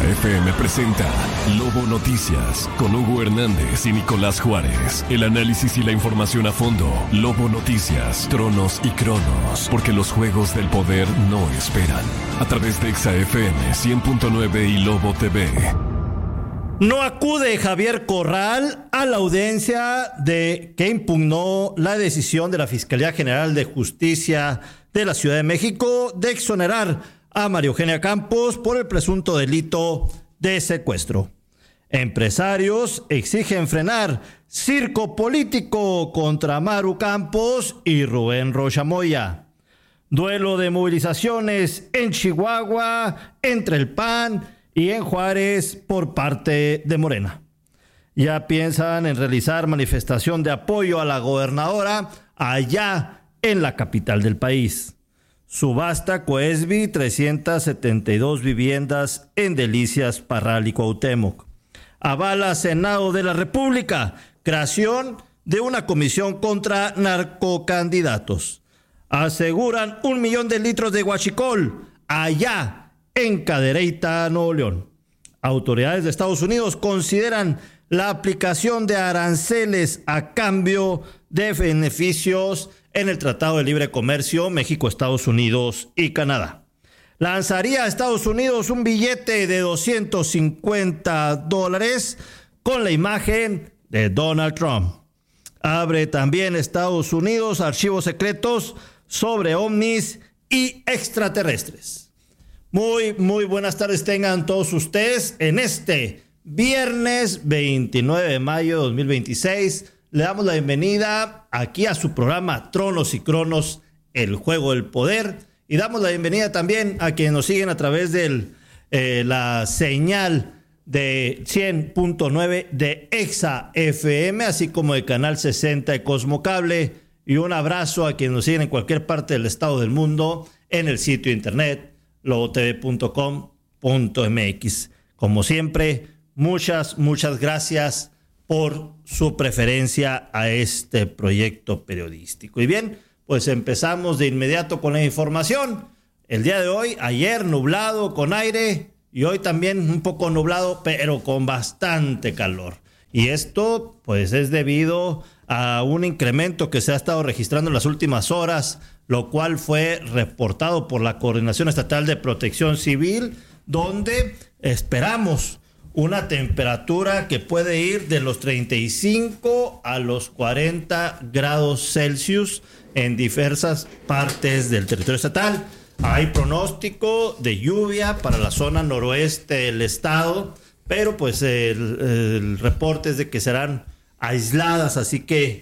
FM presenta Lobo Noticias con Hugo Hernández y Nicolás Juárez. El análisis y la información a fondo. Lobo Noticias, tronos y cronos. Porque los juegos del poder no esperan. A través de Exa FM 100.9 y Lobo TV. No acude Javier Corral a la audiencia que impugnó la decisión de la Fiscalía General de Justicia de la Ciudad de México de exonerar a María Eugenia Campos por el presunto delito de secuestro. Empresarios exigen frenar circo político contra Maru Campos y Rubén Rocha Moya. Duelo de movilizaciones en Chihuahua entre el PAN y en Juárez por parte de Morena. Ya piensan en realizar manifestación de apoyo a la gobernadora allá en la capital del país. Subasta Coesbi 372 viviendas en Delicias, Parral y Cuauhtémoc. Avala Senado de la República creación de una comisión contra narcocandidatos. Aseguran 1 millón de litros de huachicol allá en Cadereyta, Nuevo León. Autoridades de Estados Unidos consideran la aplicación de aranceles a cambio de beneficios en el Tratado de Libre Comercio México, Estados Unidos y Canadá. Lanzaría a Estados Unidos un billete de $250 con la imagen de Donald Trump. Abre también Estados Unidos archivos secretos sobre ovnis y extraterrestres. Muy buenas tardes tengan todos ustedes en este viernes 29 de mayo de 2026. Le damos la bienvenida aquí a su programa Tronos y Cronos, el juego del poder. Y damos la bienvenida también a quienes nos siguen a través de la señal de 100.9 de Exa FM, así como de Canal 60 de Cosmocable. Y un abrazo a quienes nos siguen en cualquier parte del estado del mundo en el sitio de internet lobotv.com.mx. Como siempre, muchas gracias por su preferencia a este proyecto periodístico. Y bien, pues empezamos de inmediato con la información. El día de hoy, ayer nublado con aire y hoy también un poco nublado, pero con bastante calor. Y esto pues es debido a un incremento que se ha estado registrando en las últimas horas, lo cual fue reportado por la Coordinación Estatal de Protección Civil, donde esperamos una temperatura que puede ir de los 35 a los 40 grados Celsius en diversas partes del territorio estatal. Hay pronóstico de lluvia para la zona noroeste del estado, pero pues el reporte es de que serán aisladas, así que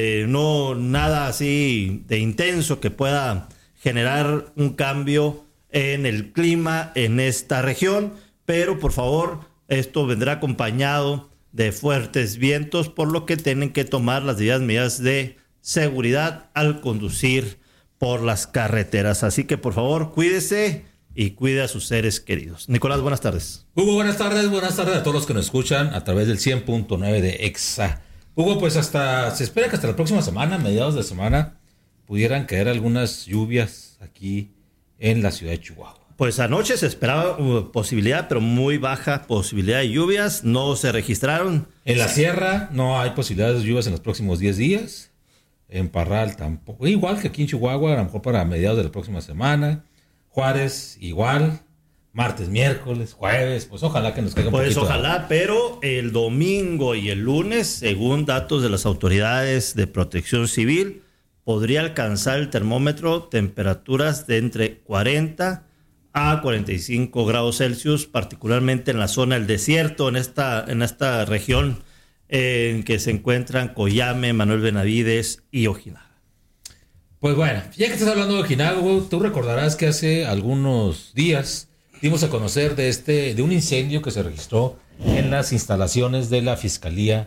no nada así de intenso que pueda generar un cambio en el clima en esta región, pero por favor esto vendrá acompañado de fuertes vientos, por lo que tienen que tomar las debidas medidas de seguridad al conducir por las carreteras. Así que por favor cuídese y cuide a sus seres queridos. Nicolás, buenas tardes. Hugo, buenas tardes a todos los que nos escuchan a través del 100.9 de Exa. Hugo, pues se espera que hasta la próxima semana, mediados de semana, pudieran caer algunas lluvias aquí en la ciudad de Chihuahua. Pues anoche se esperaba posibilidad, pero muy baja posibilidad de lluvias, no se registraron. En la sierra no hay posibilidades de lluvias en los próximos 10 días, en Parral tampoco, igual que aquí en Chihuahua, a lo mejor para mediados de la próxima semana. Juárez igual, martes, miércoles, jueves, pues ojalá que nos caiga un poquito. Pues ojalá, pero el domingo y el lunes, según datos de las autoridades de protección civil, podría alcanzar el termómetro temperaturas de entre 40 a 45 grados Celsius, particularmente en la zona del desierto, en esta región en que se encuentran Coyame, Manuel Benavides y Ojinaga. Pues bueno, ya que estás hablando de Ojinaga, tú recordarás que hace algunos días dimos a conocer de un incendio que se registró en las instalaciones de la Fiscalía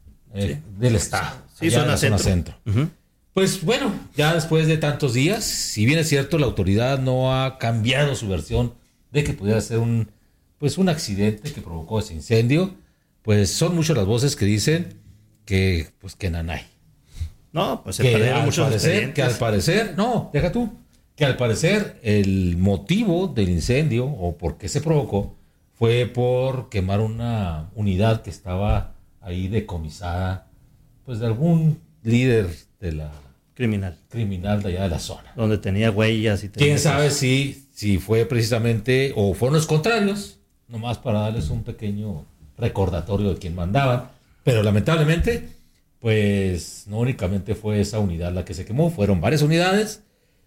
del Estado. Sí, zona centro. Uh-huh. Pues bueno, ya después de tantos días, si bien es cierto, la autoridad no ha cambiado su versión de que pudiera ser un accidente que provocó ese incendio, pues son muchas las voces que dicen que nanay. No, pues se perdieron muchos expedientes. Que al parecer, no, deja tú, que al parecer el motivo del incendio o por qué se provocó fue por quemar una unidad que estaba ahí decomisada, pues de algún líder de la criminal de allá de la zona. Donde tenía huellas y quién sabe si fue precisamente o fueron los contrarios, nomás para darles un pequeño recordatorio de quién mandaban, pero lamentablemente pues no únicamente fue esa unidad la que se quemó, fueron varias unidades,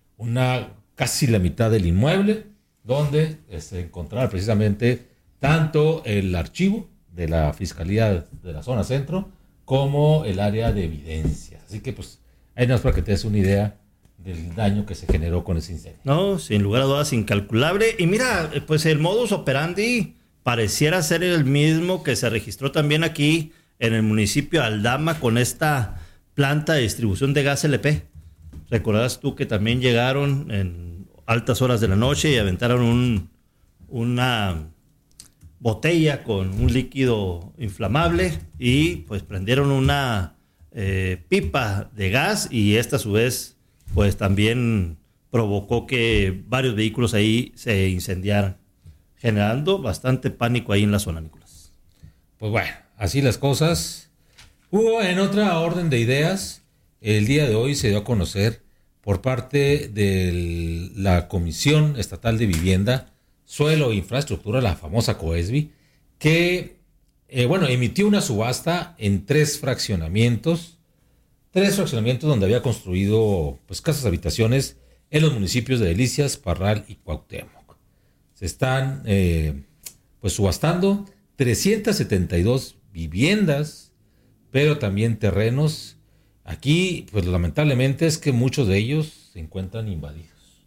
casi la mitad del inmueble, donde se encontraba precisamente tanto el archivo de la Fiscalía de la zona centro como el área de evidencias. Así que pues ahí nos para que te des una idea del daño que se generó con ese incendio. No, sin lugar a dudas, incalculable. Y mira, pues el modus operandi pareciera ser el mismo que se registró también aquí en el municipio de Aldama con esta planta de distribución de gas LP. ¿Recordarás tú que también llegaron en altas horas de la noche y aventaron una botella con un líquido inflamable y pues prendieron una pipa de gas y esta a su vez pues también provocó que varios vehículos ahí se incendiaran, generando bastante pánico ahí en la zona, Nicolás? Pues bueno, así las cosas. Hubo en otra orden de ideas, el día de hoy se dio a conocer por parte de la Comisión Estatal de Vivienda, Suelo e Infraestructura, la famosa COESBI, que emitió una subasta en tres fraccionamientos donde había construido pues casas habitaciones en los municipios de Delicias, Parral y Cuauhtémoc. Se están pues subastando 372 viviendas, pero también terrenos. Aquí, pues lamentablemente es que muchos de ellos se encuentran invadidos.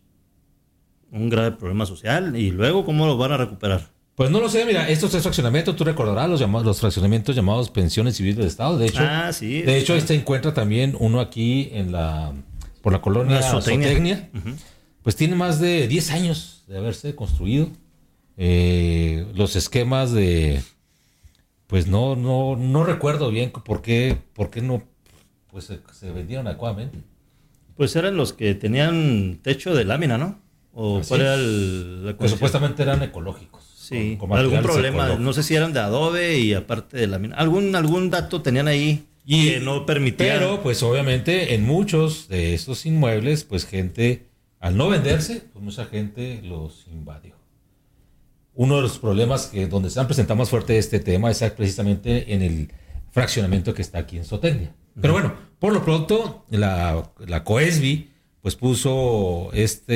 Un grave problema social. ¿Y luego cómo los van a recuperar? Pues no lo sé, mira, estos tres fraccionamientos, tú recordarás los fraccionamientos llamados pensiones civiles del Estado. De hecho, sí. De hecho, ahí se encuentra también uno aquí por la colonia Zootecnia. Uh-huh. Pues tiene más de 10 años de haberse construido. Los esquemas pues no recuerdo bien por qué no pues se vendieron adecuadamente. Pues eran los que tenían techo de lámina, ¿no? ¿O cuál era la pues supuestamente eran ecológicos. Sí, con algún problema, no sé si eran de adobe y aparte de lámina. Algún dato tenían ahí que no permitía. Pero pues obviamente en muchos de estos inmuebles, pues gente, al no venderse, pues mucha gente los invadió. Uno de los problemas donde se han presentado más fuerte este tema es precisamente en el fraccionamiento que está aquí en Zootecnia. Pero bueno, por lo pronto la COESBI pues puso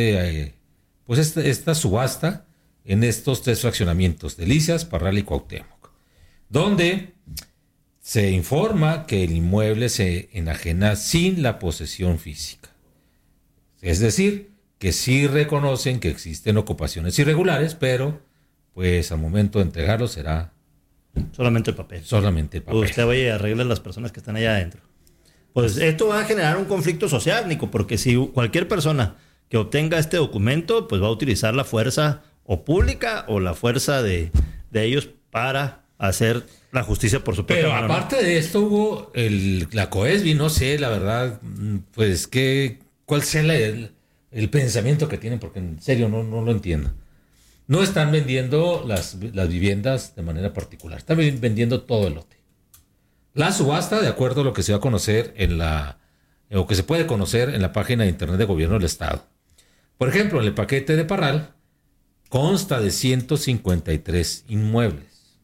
esta subasta en estos tres fraccionamientos, Delicias, Parral y Cuauhtémoc, donde se informa que el inmueble se enajena sin la posesión física. Es decir, que sí reconocen que existen ocupaciones irregulares, pero pues al momento de entregarlo será solamente el papel. Usted vaya y arregle a las personas que están allá adentro. Pues esto va a generar un conflicto social, Nico, porque si cualquier persona que obtenga este documento, pues va a utilizar la fuerza o pública o la fuerza de ellos para hacer la justicia por su propia mano. Pero aparte de esto, Hugo, la COESBI, no sé, la verdad, pues cuál sea el pensamiento que tienen, porque en serio no lo entiendo. No están vendiendo las viviendas de manera particular, están vendiendo todo el lote. La subasta, de acuerdo a lo que se va a conocer o que se puede conocer en la página de internet de Gobierno del Estado. Por ejemplo, en el paquete de Parral consta de 153 inmuebles,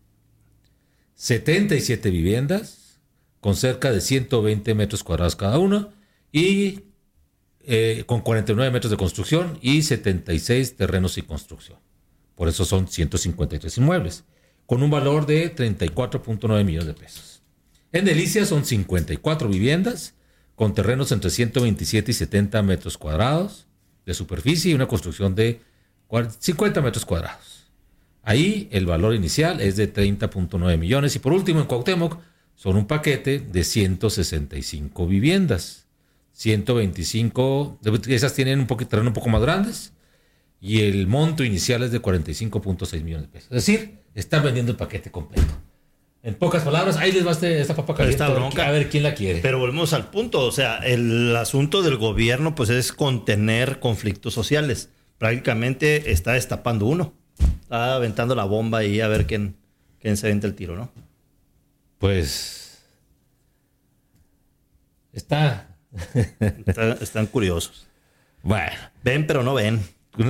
77 viviendas con cerca de 120 metros cuadrados cada uno y con 49 metros de construcción y 76 terrenos sin construcción. Por eso son 153 inmuebles, con un valor de 34.9 millones de pesos. En Delicias son 54 viviendas, con terrenos entre 127 y 70 metros cuadrados de superficie y una construcción de 50 metros cuadrados. Ahí el valor inicial es de 30.9 millones. Y por último, en Cuauhtémoc son un paquete de 165 viviendas. 125, esas tienen terreno un poco más grandes. Y el monto inicial es de 45.6 millones de pesos. Es decir, están vendiendo el paquete completo. En pocas palabras, ahí les va esta papa caliente. Esta bronca. A ver quién la quiere. Pero volvemos al punto. O sea, el asunto del gobierno pues es contener conflictos sociales. Prácticamente está destapando uno. Está aventando la bomba ahí a ver quién se avienta el tiro, ¿no? Pues están curiosos. Bueno. Ven, pero no ven.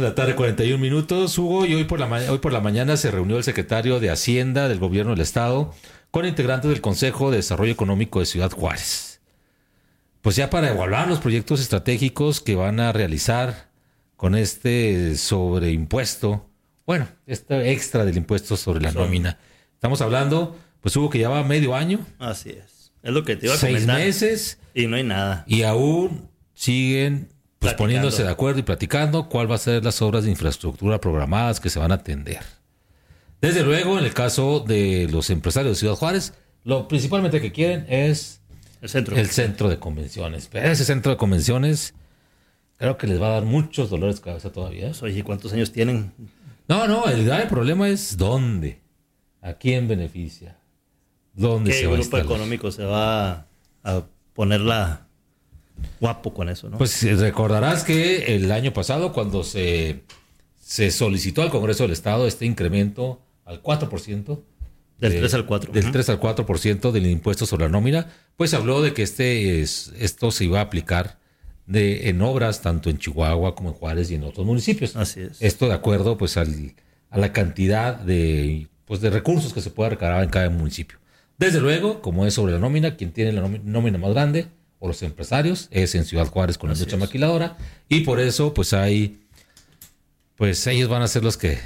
1:41, Hugo, y hoy por la mañana se reunió el secretario de Hacienda del Gobierno del Estado con integrantes del Consejo de Desarrollo Económico de Ciudad Juárez. Pues ya para evaluar los proyectos estratégicos que van a realizar con este sobreimpuesto, bueno, este extra del impuesto sobre la nómina. Estamos hablando, pues Hugo, que ya va medio año. Así es. Es lo que te iba a comentar. 6 meses. Y no hay nada. Y aún siguen pues poniéndose de acuerdo y platicando cuál va a ser las obras de infraestructura programadas que se van a atender. Desde luego, en el caso de los empresarios de Ciudad Juárez, lo principalmente que quieren es el centro de convenciones. Pero ese centro de convenciones creo que les va a dar muchos dolores de cabeza todavía. Oye, ¿cuántos años tienen? No, el grave problema es dónde, a quién beneficia, dónde se va a instalar. ¿Qué grupo económico se va a ponerla guapo con eso, no? Pues recordarás que el año pasado, cuando se solicitó al Congreso del Estado este incremento al 4%. Del 3 al 4. Del 3 al 4% del impuesto sobre la nómina, pues se habló de que esto se iba a aplicar en obras tanto en Chihuahua como en Juárez y en otros municipios. Así es. Esto de acuerdo pues a la cantidad de recursos que se pueda recargar en cada municipio. Desde luego, como es sobre la nómina, quien tiene la nómina más grande, o los empresarios, es en Ciudad Juárez con la industria maquiladora, y por eso pues ellos van a ser los que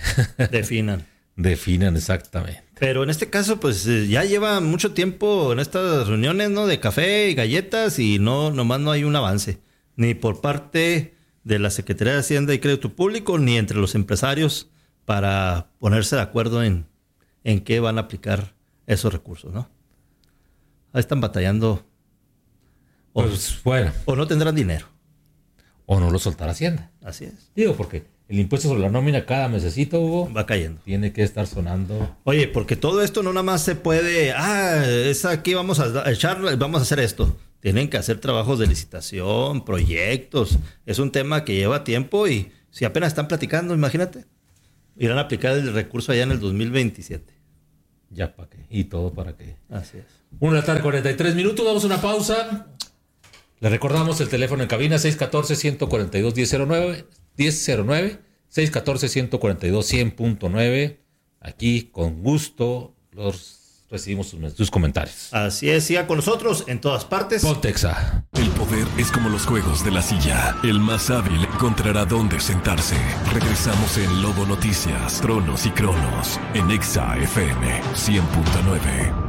definan exactamente. Pero en este caso, pues ya lleva mucho tiempo en estas reuniones, ¿no? De café y galletas, y nomás no hay un avance. Ni por parte de la Secretaría de Hacienda y Crédito Público, ni entre los empresarios para ponerse de acuerdo en qué van a aplicar esos recursos, ¿no? Ahí están batallando. O no tendrán dinero. O no lo soltará Hacienda. Así es. Digo, porque el impuesto sobre la nómina cada mesecito, Hugo, va cayendo. Tiene que estar sonando. Oye, porque todo esto no nada más se puede, es aquí vamos a hacer esto. Tienen que hacer trabajos de licitación, proyectos. Es un tema que lleva tiempo y si apenas están platicando, imagínate. Irán a aplicar el recurso allá en el 2027. Ya para qué. Y todo para qué. Así es. 1:43, damos una pausa. Le recordamos el teléfono en cabina 614-142-1009, 614-142-100.9. Aquí con gusto recibimos sus comentarios. Así es, siga con nosotros en todas partes. Pontexa. El poder es como los juegos de la silla. El más hábil encontrará dónde sentarse. Regresamos en Lobo Noticias, Tronos y Cronos, en Exa FM 100.9.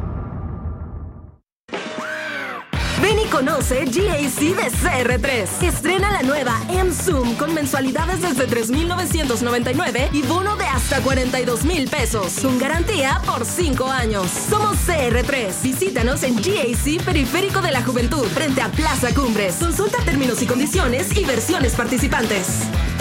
Ven y conoce GAC de CR3. Estrena la nueva M-Zoom con mensualidades desde $3,999 y bono de hasta $42,000 pesos. Con garantía por 5 años. Somos CR3. Visítanos en GAC Periférico de la Juventud, frente a Plaza Cumbres. Consulta términos y condiciones y versiones participantes.